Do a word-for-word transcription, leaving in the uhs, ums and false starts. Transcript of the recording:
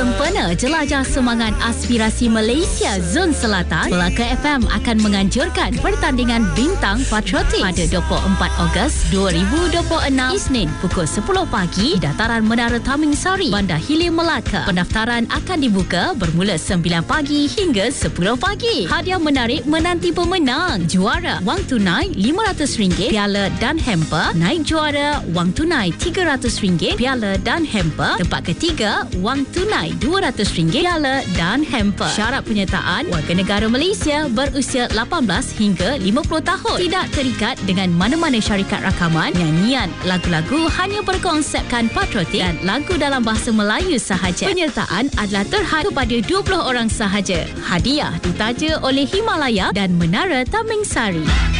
sempena jelajah semangat aspirasi Malaysia Zon Selatan, Melaka F M akan menganjurkan pertandingan bintang patriotik pada dua puluh empat Ogos dua ribu dua puluh enam Isnin pukul sepuluh pagi di dataran Menara Taming Sari, Bandar Hilir, Melaka. Pendaftaran akan dibuka bermula sembilan pagi hingga sepuluh pagi. Hadiah menarik menanti pemenang. Juara wang tunai lima ratus ringgit, piala dan hamper. Naik juara wang tunai tiga ratus ringgit, piala dan hamper. Tempat ketiga, wang tunai dua ratus ringgit, piala dan hamper. Syarat penyertaan warga negara Malaysia berusia lapan belas hingga lima puluh tahun. Tidak terikat dengan mana-mana syarikat rakaman. Nyanyian lagu-lagu hanya berkonsepkan patriotik dan lagu dalam bahasa Melayu sahaja. Penyertaan adalah terhad kepada dua puluh orang sahaja. Hadiah ditaja oleh Himalaya dan Menara Taming Sari.